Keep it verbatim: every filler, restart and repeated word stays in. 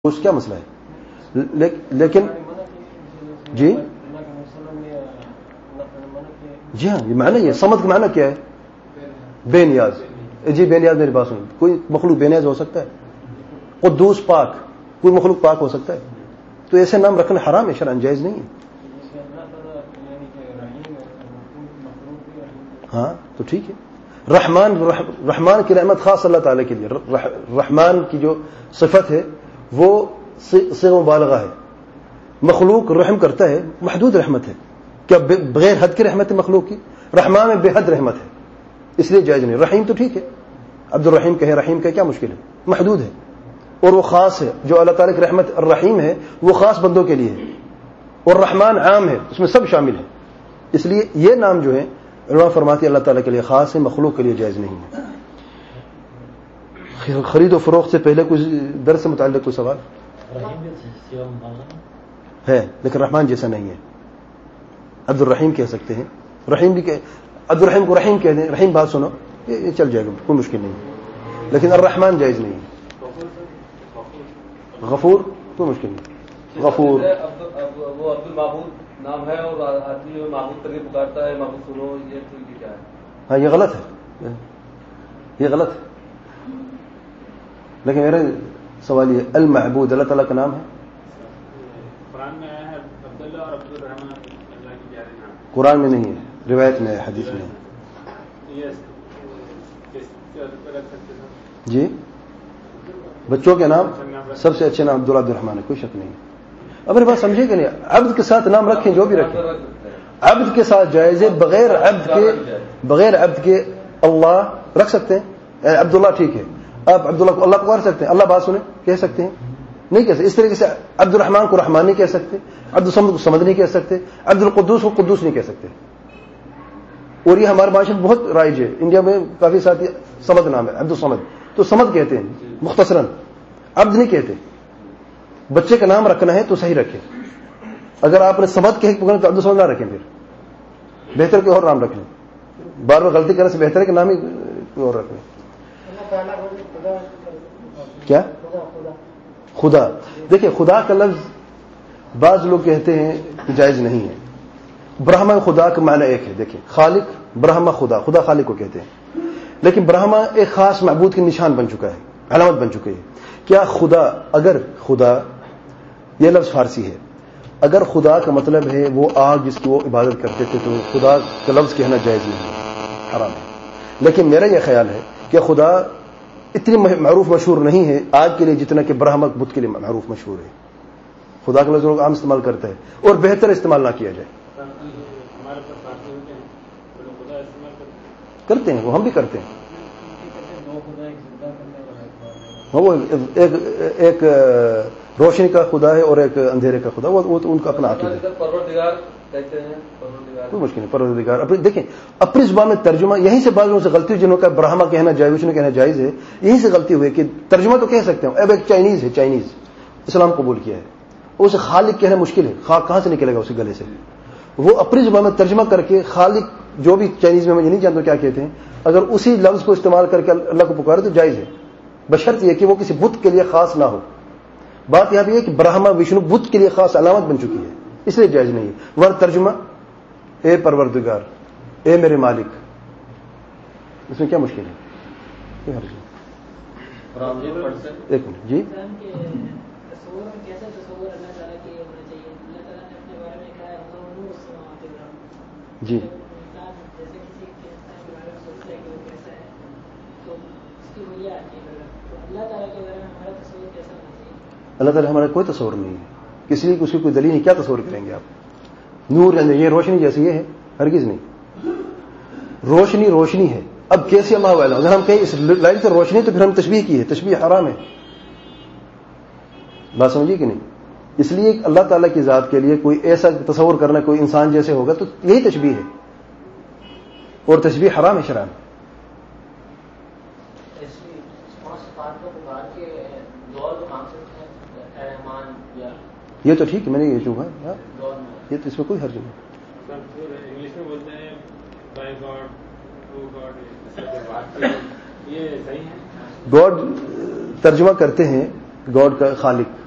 اس کیا مسئلہ ہے؟ لیکن جی جی ہاں یہ معنی ہے. سمد کا معنی کیا ہے؟ بے نیاز. جی بے نیاز میری بات سنو. کوئی مخلوق بے نیاز ہو سکتا ہے؟ قدوس پاک کوئی مخلوق پاک ہو سکتا ہے؟ تو ایسے نام رکھنا حرام ہے، شرعاً جائز نہیں ہے. ہاں تو ٹھیک ہے. رحمان رحمان کی رحمت خاص اللہ تعالی کے لیے. رحمان کی جو صفت ہے وہ صيغہ مبالغہ ہے. مخلوق رحم کرتا ہے، محدود رحمت ہے. کیا بغیر حد کی رحمت ہے مخلوق کی؟ رحمان میں بے حد رحمت ہے، اس لیے جائز نہیں. رحیم تو ٹھیک ہے، عبد الرحیم کہے، رحیم کہے، کیا مشکل ہے؟ محدود ہے اور وہ خاص ہے. جو اللہ تعالیٰ کی رحمت الرحیم ہے وہ خاص بندوں کے لیے ہے، اور رحمان عام ہے، اس میں سب شامل ہے. اس لیے یہ نام جو ہے علماء فرماتے ہیں اللہ تعالیٰ کے لیے خاص ہے، مخلوق کے لیے جائز نہیں ہے. خرید و فروخت سے پہلے کچھ درس سے متعلق کوئی سوال ہے؟ لیکن رحمان جیسا نہیں ہے. عبد الرحیم کہہ سکتے ہیں، رحیم بھی کہ عبد الرحیم کو رحیم کہہ دیں. رحیم بات سنو، یہ چل جائے گا، کوئی مشکل نہیں ہے. لیکن الرحمان جائز نہیں ہے. غفور کوئی مشکل نہیں. غفور وہ عبد المعبود نام ہے اور آدمی معبود کر کے پکارتا ہے، معبود سنو، یہ کیا ہے؟ ہاں یہ غلط ہے، یہ غلط ہے. لیکن میرا سوال یہ، المعبود اللہ تعالیٰ کا نام ہے؟ قرآن میں آیا ہے عبداللہ اور عبد الرحمان اللہ کے پیارے نام. قرآن میں نہیں ہے، روایت میں ہے، حدیث میں ہے. جی بچوں کے نام سب سے اچھے نام عبداللہ عبد الرحمان ہے، کوئی شک نہیں. اب میری بات سمجھے کہ نہیں؟ عبد کے ساتھ نام رکھیں جو بھی رکھیں، عبد کے ساتھ جائز ہے. بغیر عبد کے بغیر عبد کے اللہ رکھ سکتے ہیں. عبداللہ ٹھیک ہے، آپ عبداللہ کو اللہ پکار سکتے ہیں. اللہ بات سنیں کہہ سکتے ہیں؟ نہیں کہہ سکتے. اس طریقے سے عبد الرحمان کو رحمان نہیں کہہ سکتے، عبد الصمد کو صمد نہیں کہہ سکتے، عبد القدوس کو قدوس نہیں کہہ سکتے. اور یہ ہمارے معاشرے میں بہت رائج ہے. انڈیا میں کافی ساتھی صمد نام ہے، عبد الصمد، تو صمد کہتے ہیں مختصراً، عبد نہیں کہتے. بچے کا نام رکھنا ہے تو صحیح رکھیں. اگر آپ نے صمد کہہ پکڑا تو عبد الصمد نہ رکھیں، پھر بہتر کوئی اور نام رکھ لیں. بار بار غلطی کرنے سے بہتر ہے کہ نام ہی کوئی اور رکھ لیں. کیا خدا؟ دیکھیں خدا کا لفظ بعض لوگ کہتے ہیں کہ جائز نہیں ہے. برہما خدا کا معنی ایک ہے. دیکھیں خالق، برہما خدا، خدا خالق کو کہتے ہیں. لیکن برہما ایک خاص معبود کی نشان بن چکا ہے، علامت بن چکی ہے. کیا خدا، اگر خدا یہ لفظ فارسی ہے، اگر خدا کا مطلب ہے وہ آگ جس کی وہ عبادت کرتے تھے تو خدا کا لفظ کہنا جائز نہیں ہے، حرام ہے. لیکن میرا یہ خیال ہے کہ خدا اتنی معروف مشہور نہیں ہے آگ کے لیے جتنا کہ برہمک بت کے لیے معروف مشہور ہے. خدا کا لفظ لوگ عام استعمال کرتے ہیں اور بہتر استعمال نہ کیا جائے. کرتے ہیں وہ، ہم بھی کرتے ہیں. وہ ایک ایک روشنی کا خدا ہے اور ایک اندھیرے کا خدا، وہ تو ان کا اپنا عقیدہ ہے. پروردگار کہتے ہیں، کوئی مشکل نہیں. پروردگار اپنی دیکھیں اپنی زبان میں ترجمہ، یہیں سے بعض لوگوں سے غلطی ہوئی جنہوں کا برہما کہنا جائز، وشنو کہنا جائز ہے. یہیں سے غلطی ہوئی کہ ترجمہ تو کہہ سکتے ہیں. اب ایک چائنیز ہے، چائنیز اسلام قبول کیا ہے، اسے خالق کہنا مشکل ہے. خالق کہاں سے نکلے گا اسے گلے سے؟ وہ اپنی زبان میں ترجمہ کر کے خالق، جو بھی چائنیز میں مجھے نہیں جانتا کیا کہتے ہیں، اگر اسی لفظ کو استعمال کر کے اللہ کو پکارے تو جائز ہے، بشرط یہ کہ وہ کسی بت کے لیے خاص نہ ہو. بات یہاں بھی ہے کہ برہما وشنو بت کے لیے خاص علامت بن چکی ہے، اس لیے جائز نہیں ہے. ور ترجمہ اے پروردگار، اے میرے مالک، اس میں کیا مشکل ہے؟ کوئی حرج نہیں. ایک منٹ جی. جی اللہ تعالیٰ ہمارا کوئی تصور نہیں ہے، کسی لیے اس کی کوئی دلیل نہیں. کیا تصور کریں گے آپ؟ نور یہ روشنی جیسی یہ ہے؟ ہرگز نہیں. روشنی روشنی ہے. اب کیسے اللہ والا، اگر ہم کہیں اس لائٹ سے روشنی تو پھر ہم تشبیہ کی ہے، تشبیہ حرام ہے. بات سمجھیے کہ نہیں؟ اس لیے اللہ تعالیٰ کی ذات کے لیے کوئی ایسا تصور کرنا کوئی انسان جیسے ہوگا تو یہی تشبیہ ہے، اور تشبیہ حرام ہے شرعاً. یہ تو ٹھیک ہے، میں نے یہ جو ہے یہ تو اس میں کوئی حرج نہیں. انگلش میں بولتے ہیں بائی گاڈ، ٹرو گاڈ، یہ صحیح ہے؟ گاڈ ترجمہ کرتے ہیں گاڈ کا خالق،